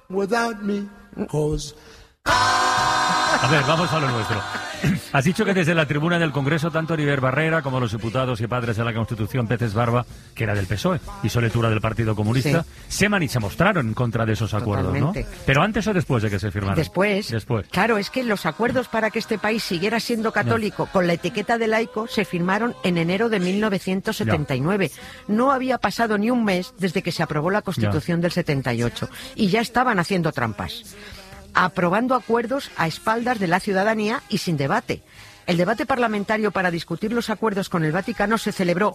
A ver, vamos a lo nuestro. Has dicho que desde la tribuna del Congreso, tanto Heribert Barrera como los diputados y padres de la Constitución, Peces Barba, que era del PSOE, y Soletura del Partido Comunista, se mostraron en contra de esos acuerdos, ¿no? Pero antes o después de que se firmaran. Después. Claro, es que los acuerdos para que este país siguiera siendo católico con la etiqueta de laico se firmaron en enero de 1979. No había pasado ni un mes desde que se aprobó la Constitución del 78 y ya estaban haciendo trampas, aprobando acuerdos a espaldas de la ciudadanía y sin debate. El debate parlamentario para discutir los acuerdos con el Vaticano se celebró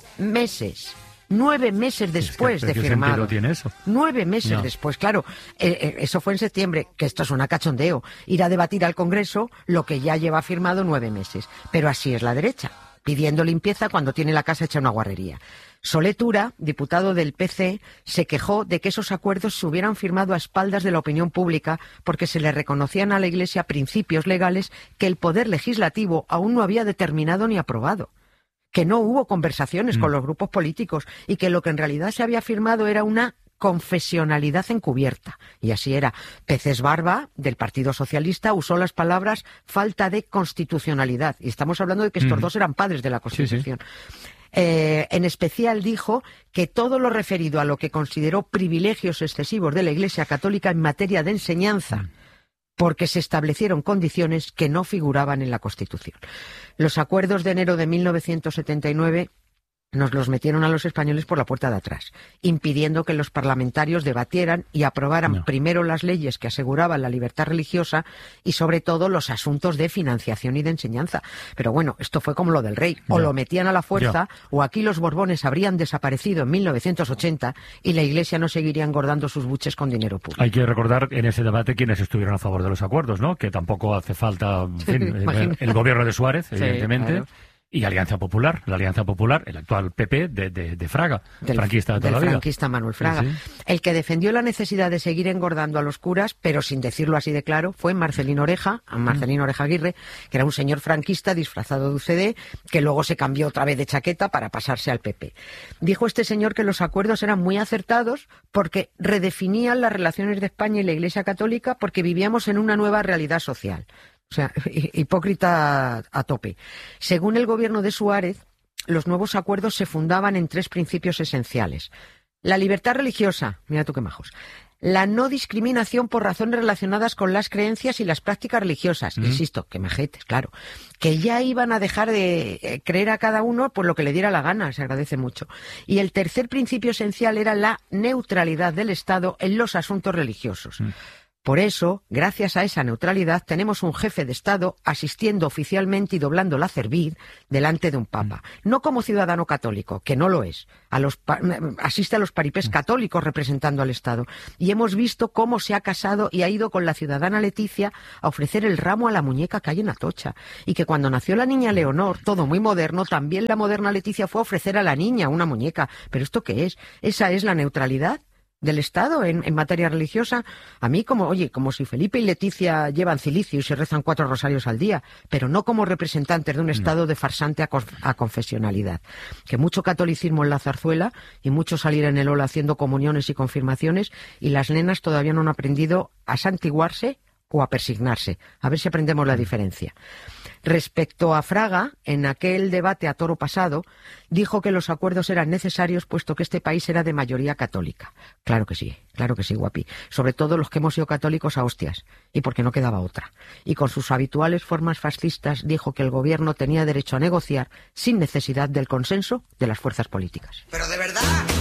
9 meses después de firmar. ¿Qué tiene eso? 9 meses después, claro. Eso fue en septiembre, que esto es una cachondeo. Ir a debatir al Congreso lo que ya lleva firmado 9 meses. Pero así es la derecha, pidiendo limpieza cuando tiene la casa hecha una guarrería. Soletura, diputado del PC, se quejó de que esos acuerdos se hubieran firmado a espaldas de la opinión pública porque se le reconocían a la Iglesia principios legales que el Poder Legislativo aún no había determinado ni aprobado, que no hubo conversaciones con los grupos políticos y que lo que en realidad se había firmado era una confesionalidad encubierta. Y así era. Peces Barba, del Partido Socialista, usó las palabras falta de constitucionalidad. Y estamos hablando de que estos dos eran padres de la Constitución. Sí. En especial dijo que todo lo referido a lo que consideró privilegios excesivos de la Iglesia Católica en materia de enseñanza, porque se establecieron condiciones que no figuraban en la Constitución. Los acuerdos de enero de 1979 nos los metieron a los españoles por la puerta de atrás, impidiendo que los parlamentarios debatieran y aprobaran primero las leyes que aseguraban la libertad religiosa y sobre todo los asuntos de financiación y de enseñanza. Pero bueno, esto fue como lo del rey, o lo metían a la fuerza o aquí los Borbones habrían desaparecido en 1980 y la Iglesia no seguiría engordando sus buches con dinero público. Hay que recordar en ese debate quiénes estuvieron a favor de los acuerdos, ¿no? Que tampoco hace falta, en fin, el gobierno de Suárez, evidentemente. Claro. Y Alianza Popular, el actual PP de Fraga, franquista de toda la vida. Franquista Manuel Fraga. Sí. El que defendió la necesidad de seguir engordando a los curas, pero sin decirlo así de claro, fue Marcelino Oreja Aguirre, que era un señor franquista disfrazado de UCD, que luego se cambió otra vez de chaqueta para pasarse al PP. Dijo este señor que los acuerdos eran muy acertados porque redefinían las relaciones de España y la Iglesia Católica porque vivíamos en una nueva realidad social. O sea, hipócrita a tope. Según el gobierno de Suárez, los nuevos acuerdos se fundaban en 3 principios esenciales. La libertad religiosa, mira tú qué majos. La no discriminación por razones relacionadas con las creencias y las prácticas religiosas. Insisto, que majetes, claro. Que ya iban a dejar de creer a cada uno por lo que le diera la gana, se agradece mucho. Y el tercer principio esencial era la neutralidad del Estado en los asuntos religiosos. Por eso, gracias a esa neutralidad, tenemos un jefe de Estado asistiendo oficialmente y doblando la cerviz delante de un papa. No como ciudadano católico, que no lo es. Asiste a los paripés católicos representando al Estado. Y hemos visto cómo se ha casado y ha ido con la ciudadana Leticia a ofrecer el ramo a la muñeca que hay en Atocha. Y que cuando nació la niña Leonor, todo muy moderno, también la moderna Leticia fue a ofrecer a la niña una muñeca. ¿Pero esto qué es? ¿Esa es la neutralidad del Estado en materia religiosa? A mí como si Felipe y Leticia llevan cilicio y se rezan 4 rosarios al día, pero no como representantes de un Estado de farsante a confesionalidad. Que mucho catolicismo en la zarzuela y mucho salir en el ola haciendo comuniones y confirmaciones y las nenas todavía no han aprendido a santiguarse o a persignarse. A ver si aprendemos la diferencia. Respecto a Fraga, en aquel debate a toro pasado, dijo que los acuerdos eran necesarios puesto que este país era de mayoría católica. Claro que sí, guapi. Sobre todo los que hemos sido católicos a hostias, y porque no quedaba otra. Y con sus habituales formas fascistas dijo que el gobierno tenía derecho a negociar sin necesidad del consenso de las fuerzas políticas. Pero de verdad.